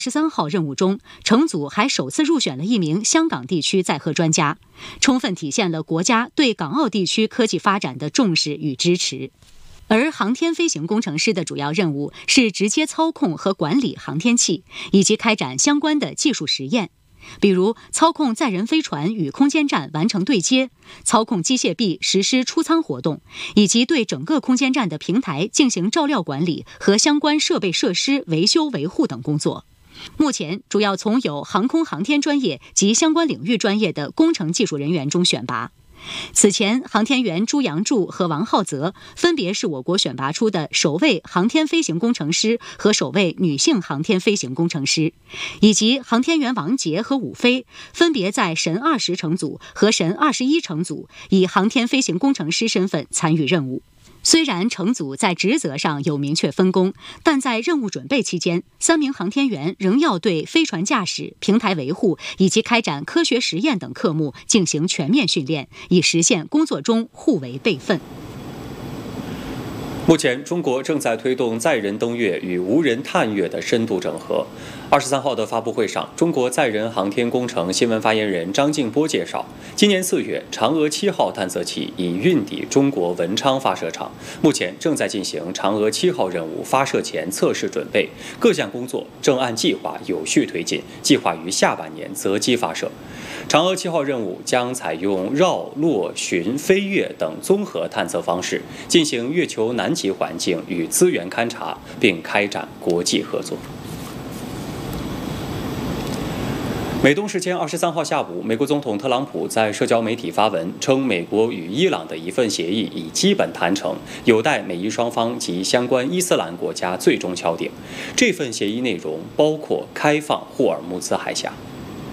13号任务中，乘组还首次入选了一名香港地区载荷专家，充分体现了国家对港澳地区科技发展的重视与支持。而航天飞行工程师的主要任务是直接操控和管理航天器，以及开展相关的技术实验，比如操控载人飞船与空间站完成对接，操控机械臂实施出舱活动，以及对整个空间站的平台进行照料管理和相关设备设施维修维护等工作。目前主要从有航空航天专业及相关领域专业的工程技术人员中选拔。此前，航天员朱杨柱和王浩泽分别是我国选拔出的首位航天飞行工程师和首位女性航天飞行工程师，以及航天员王杰和武飞分别在神20乘组和神21乘组以航天飞行工程师身份参与任务。虽然乘组在职责上有明确分工，但在任务准备期间，3名航天员仍要对飞船驾驶、平台维护以及开展科学实验等科目进行全面训练，以实现工作中互为备份。 目前，中国正在推动载人登月与无人探月的深度整合。23号的发布会上，中国载人航天工程新闻发言人张静波介绍，今年4月，嫦娥7号探测器已运抵中国文昌发射场，目前正在进行嫦娥7号任务发射前测试准备，各项工作正按计划有序推进，计划于下半年择机发射。嫦娥7号任务将采用绕、落、巡、飞跃等综合探测方式，进行月球南极环境与资源勘察，并开展国际合作。美东时间23号下午，美国总统特朗普在社交媒体发文称，美国与伊朗的一份协议已基本谈成，有待美伊双方及相关伊斯兰国家最终敲定。这份协议内容包括开放霍尔木兹海峡。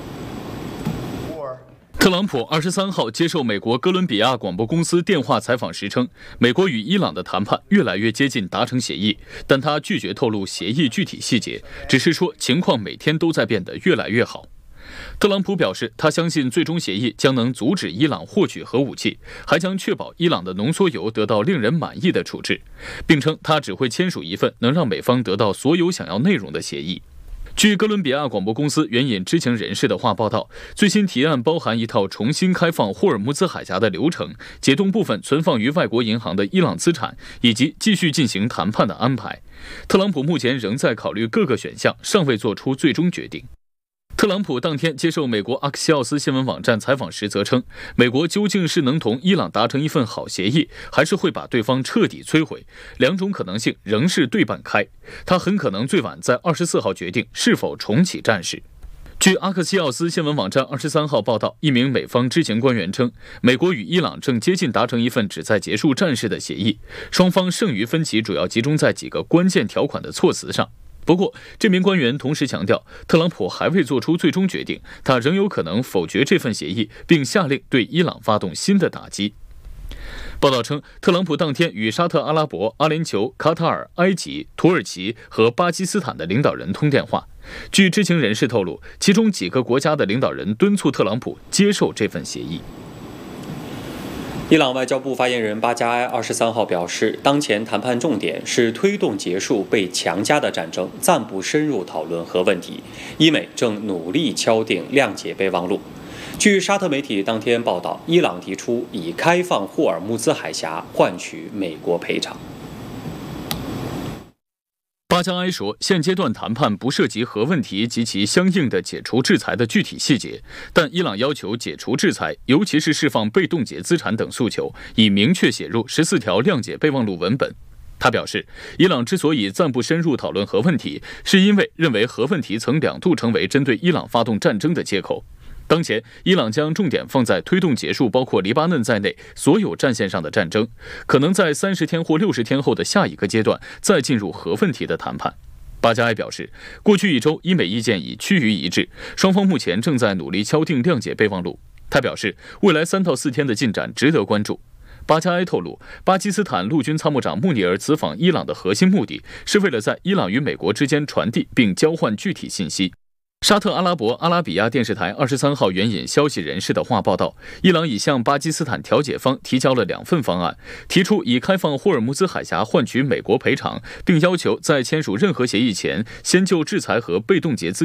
特朗普23号接受美国哥伦比亚广播公司电话采访时称，美国与伊朗的谈判越来越接近达成协议，但他拒绝透露协议具体细节，只是说情况每天都在变得越来越好。特朗普表示，他相信最终协议将能阻止伊朗获取核武器，还将确保伊朗的浓缩铀得到令人满意的处置，并称他只会签署一份能让美方得到所有想要内容的协议。据哥伦比亚广播公司援引知情人士的话报道，最新提案包含一套重新开放霍尔木兹海峡的流程，解冻部分存放于外国银行的伊朗资产，以及继续进行谈判的安排。特朗普目前仍在考虑各个选项，尚未做出最终决定。特朗普当天接受美国阿克西奥斯新闻网站采访时则称，美国究竟是能同伊朗达成一份好协议，还是会把对方彻底摧毁，两种可能性仍是对半开，他很可能最晚在24号决定是否重启战事。据阿克西奥斯新闻网站23号报道，一名美方知情官员称，美国与伊朗正接近达成一份旨在结束战事的协议，双方剩余分歧主要集中在几个关键条款的措辞上。不过，这名官员同时强调，特朗普还未做出最终决定，他仍有可能否决这份协议，并下令对伊朗发动新的打击。报道称，特朗普当天与沙特阿拉伯、阿联酋、卡塔尔、埃及、土耳其和巴基斯坦的领导人通电话。据知情人士透露，其中几个国家的领导人敦促特朗普接受这份协议。 伊朗外交部发言人巴加埃23号表示，当前谈判重点是推动结束被强加的战争，暂不深入讨论核问题。伊美正努力敲定谅解备忘录。据沙特媒体当天报道，伊朗提出以开放霍尔木兹海峡换取美国赔偿。 巴加埃说，现阶段谈判不涉及核问题及其相应的解除制裁的具体细节，但伊朗要求解除制裁，尤其是释放被冻结资产等诉求，已明确写入14条谅解备忘录文本。他表示，伊朗之所以暂不深入讨论核问题，是因为认为核问题曾2度成为针对伊朗发动战争的借口。当前，伊朗将重点放在推动结束包括黎巴嫩在内所有战线上的战争，可能在30天或60天后的下一个阶段再进入核问题的谈判。巴加埃表示，过去1周伊美意见已趋于一致，双方目前正在努力敲定谅解备忘录。他表示，未来3到4天的进展值得关注。巴加埃透露，巴基斯坦陆军参谋长穆尼尔此访伊朗的核心目的是为了在伊朗与美国之间传递并交换具体信息。沙特阿拉伯阿拉比亚电视台23号援引消息人士的话报道，伊朗已向巴基斯坦调解方提交了2份方案，提出以开放霍尔木兹海峡换取美国赔偿，并要求在签署任何协议前，先就制裁和被冻结资